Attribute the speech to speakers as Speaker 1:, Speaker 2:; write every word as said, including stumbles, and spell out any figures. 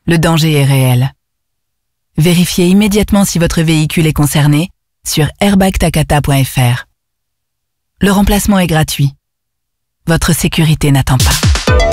Speaker 1: le danger est réel. Vérifiez immédiatement si votre véhicule est concerné sur airbag takata point F R. Le remplacement est gratuit. Votre sécurité n'attend pas.